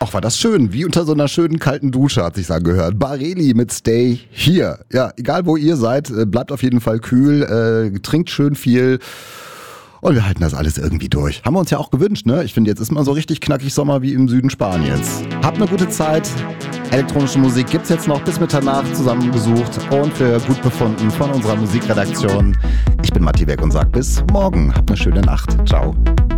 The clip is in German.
Ach, war das schön. Wie unter so einer schönen kalten Dusche hat sich's angehört. Bareli mit Stay Here. Ja, egal wo ihr seid, bleibt auf jeden Fall kühl, trinkt schön viel. Und wir halten das alles irgendwie durch. Haben wir uns ja auch gewünscht, ne? Ich finde, jetzt ist mal so richtig knackig Sommer wie im Süden Spaniens. Habt eine gute Zeit. Elektronische Musik gibt's jetzt noch bis Mitternacht zusammengesucht und für gut befunden von unserer Musikredaktion. Ich bin Matti Beck und sag bis morgen. Habt eine schöne Nacht. Ciao.